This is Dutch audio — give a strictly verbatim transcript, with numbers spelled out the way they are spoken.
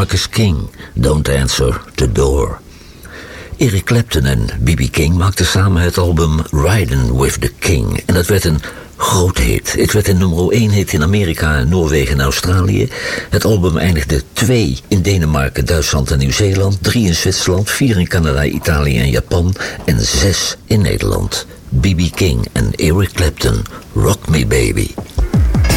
Marcus King, Don't Answer the Door. Eric Clapton en B B King maakten samen het album Ridin' with the King. En dat werd een groot hit. Het werd een nummer één hit in Amerika, Noorwegen en Australië. Het album eindigde twee in Denemarken, Duitsland en Nieuw-Zeeland, drie in Zwitserland, vier in Canada, Italië en Japan en zes in Nederland. B B King en Eric Clapton, Rock Me Baby.